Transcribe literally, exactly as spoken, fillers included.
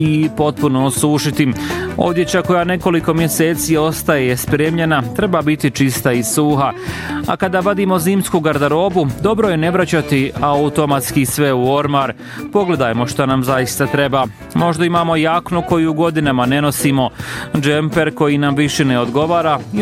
i potpuno osušiti. Odjeća koja nekoliko mjeseci ostaje spremljena treba biti čista i suha. A kada vadimo zimsku garderobu, dobro je ne vraćati automatski sve u ormar. Pogledajmo šta nam zaista treba. Možda imamo jaknu koju godinama ne nosimo, džemper koji nam više ne odgovara